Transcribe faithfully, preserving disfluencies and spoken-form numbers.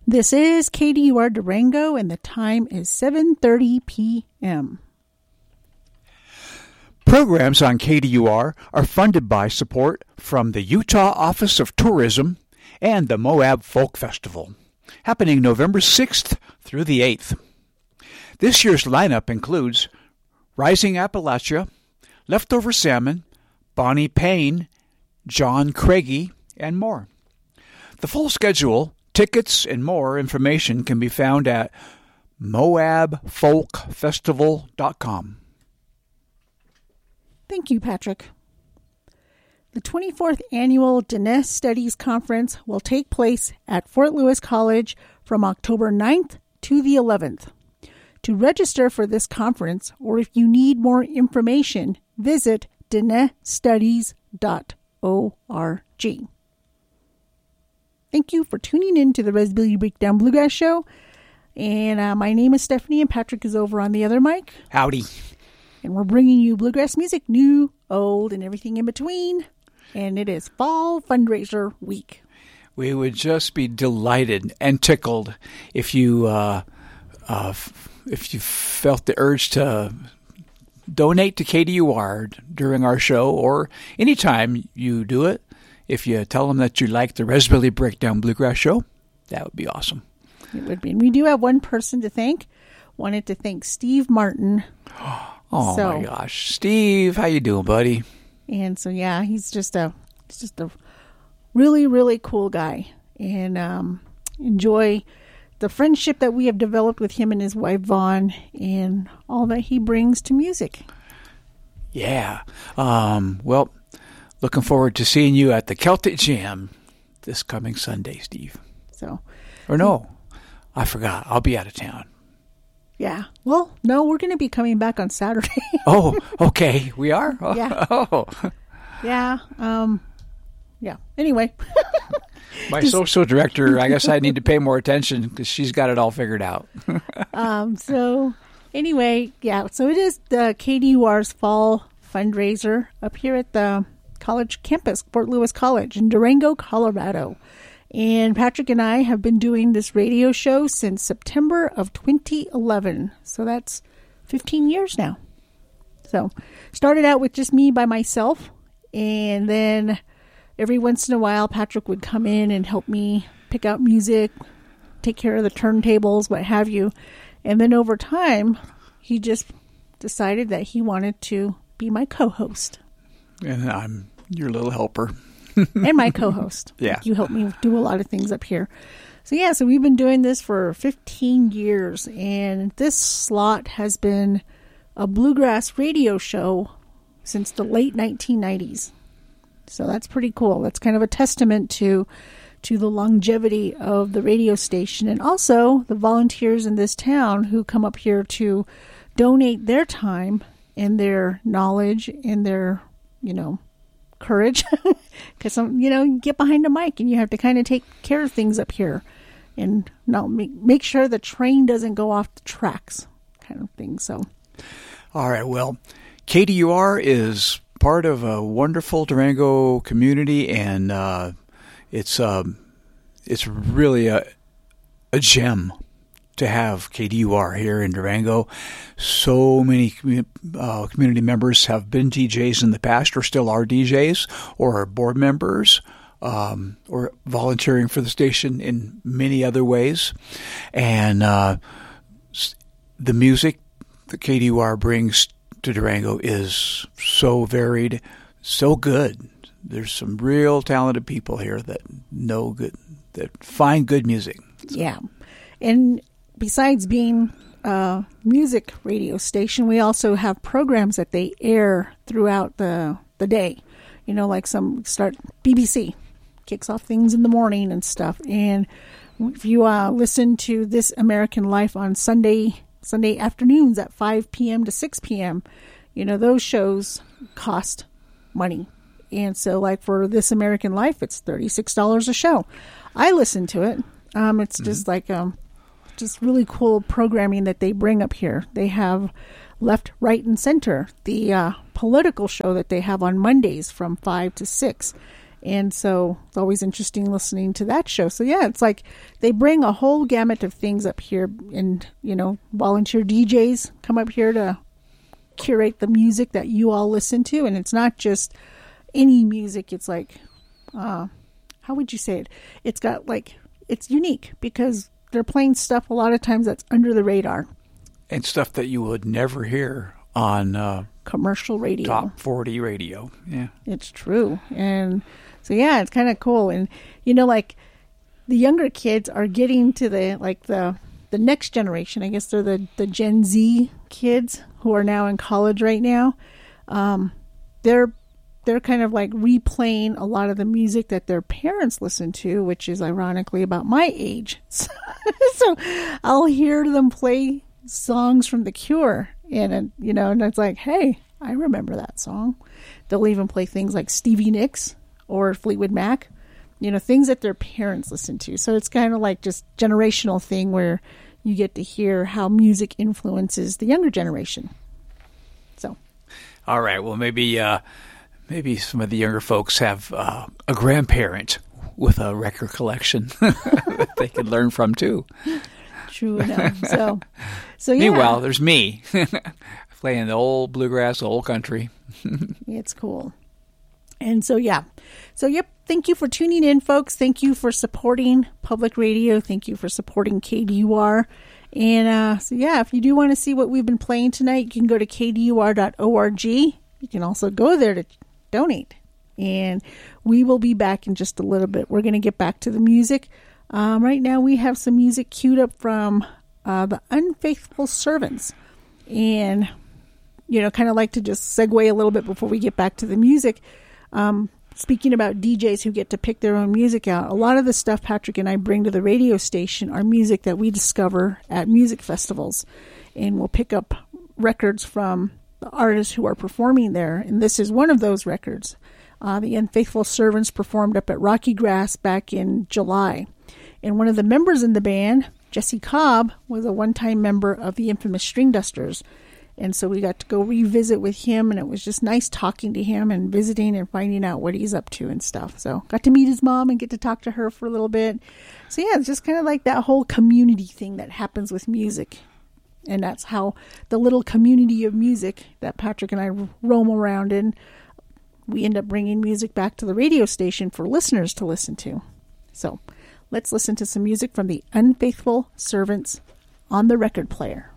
This is K D U R Durango, and the time is seven thirty p.m. Programs on K D U R are funded by support from the Utah Office of Tourism and the Moab Folk Festival, happening November sixth through the eighth. This year's lineup includes Rising Appalachia, Leftover Salmon, Bonnie Payne, John Craigie, and more. The full schedule, tickets, and more information can be found at moab folk festival dot com. Thank you, Patrick. The twenty-fourth Annual Diné Studies Conference will take place at Fort Lewis College from October ninth to the eleventh. To register for this conference, or if you need more information, visit diné studies dot org. Thank you for tuning in to the Resbilly Breakdown Bluegrass Show. And uh, my name is Stephanie, and Patrick is over on the other mic. Howdy. And we're bringing you bluegrass music, new, old, and everything in between. And it is Fall Fundraiser Week. We would just be delighted and tickled if you uh, uh, if you felt the urge to donate to K D U R during our show, or anytime you do it. If you tell them that you like the Resbilly Breakdown Bluegrass Show, that would be awesome. It would be. We do have one person to thank. Wanted to thank Steve Martin. Oh so, my gosh, Steve, how you doing, buddy? And so yeah, he's just a he's just a really really cool guy, and um, enjoy the friendship that we have developed with him and his wife Vaughn, and all that he brings to music. Yeah. Um, well, looking forward to seeing you at the Celtic Jam this coming Sunday, Steve. So, or no, I forgot. I'll be out of town. Yeah. Well, no, we're going to be coming back on Saturday. Oh, okay. We are? Oh. Yeah. Oh. Yeah. Um, yeah. Anyway. My Just, social director, I guess I need to pay more attention because she's got it all figured out. um. So, anyway, yeah. So it is the K D U R's fall fundraiser up here at the college campus, Fort Lewis College in Durango, Colorado. And Patrick and I have been doing this radio show since September of twenty eleven. So that's fifteen years now. So started out with just me by myself. And then every once in a while, Patrick would come in and help me pick out music, take care of the turntables, what have you. And then over time, he just decided that he wanted to be my co-host. And I'm your little helper. And my co-host. Yeah. You help me do a lot of things up here. So yeah, so we've been doing this for fifteen years, and this slot has been a bluegrass radio show since the late nineteen nineties. So that's pretty cool. That's kind of a testament to to the longevity of the radio station, and also the volunteers in this town who come up here to donate their time and their knowledge and their, you know, courage, because you know, you get behind a mic and you have to kind of take care of things up here and not make, make sure the train doesn't go off the tracks, kind of thing. So all right, well, K D U R is part of a wonderful Durango community, and uh, it's um, it's really a a gem to have K D U R here in Durango. So many uh, community members have been D Js in the past, or still are D Js, or are board members, um, or volunteering for the station in many other ways. And uh, the music that K D U R brings to Durango is so varied, so good. There's some real talented people here that know good, that find good music. So. Yeah. And besides being a music radio station, we also have programs that they air throughout the, the day. You know, like some start B B C kicks off things in the morning and stuff. And if you uh, listen to This American Life on Sunday Sunday afternoons at five p.m. to six p.m., you know, those shows cost money. And so, like, for This American Life, it's thirty-six dollars a show. I listen to it. Um, it's mm-hmm. just like um, just really cool programming that they bring up here. They have Left, Right, and Center, the uh, political show that they have on Mondays from five to six. And so it's always interesting listening to that show. So yeah, it's like they bring a whole gamut of things up here, and, you know, volunteer D Js come up here to curate the music that you all listen to. And it's not just any music. It's like, uh, how would you say it? It's got like, it's unique because they're playing stuff a lot of times that's under the radar. And stuff that you would never hear on uh, commercial radio. Top forty radio. Yeah. It's true. And so, yeah, it's kind of cool. And, you know, like the younger kids are getting to the, like the, the next generation. I guess they're the, the Gen Z kids who are now in college right now. Um, they're they're kind of like replaying a lot of the music that their parents listened to, which is ironically about my age. So, so I'll hear them play songs from The Cure, and, you know, and it's like, hey, I remember that song. They'll even play things like Stevie Nicks or Fleetwood Mac, you know, things that their parents listened to. So it's kind of like just generational thing where you get to hear how music influences the younger generation. So, all right, well, maybe uh, maybe some of the younger folks have uh, a grandparent with a record collection that they could learn from too. True enough. So, so yeah. Meanwhile, there's me playing the old bluegrass, the old country. It's cool. And so, yeah. So, yep. Thank you for tuning in, folks. Thank you for supporting public radio. Thank you for supporting K D U R. And uh, so, yeah, if you do want to see what we've been playing tonight, you can go to k d u r dot org. You can also go there to donate. And we will be back in just a little bit. We're going to get back to the music. Um, right now, we have some music queued up from uh, the Unfaithful Servants. And, you know, kind of like to just segue a little bit before we get back to the music. Um, speaking about D Js who get to pick their own music out, a lot of the stuff Patrick and I bring to the radio station are music that we discover at music festivals. And we'll pick up records from the artists who are performing there. And this is one of those records. Uh, the Unfaithful Servants performed up at Rocky Grass back in July. And one of the members in the band, Jesse Cobb, was a one-time member of the infamous String Dusters. And so we got to go revisit with him, and it was just nice talking to him and visiting and finding out what he's up to and stuff. So got to meet his mom and get to talk to her for a little bit. So yeah, it's just kind of like that whole community thing that happens with music. And that's how the little community of music that Patrick and I roam around in, we end up bringing music back to the radio station for listeners to listen to. So let's listen to some music from the Unfaithful Servants on the record player.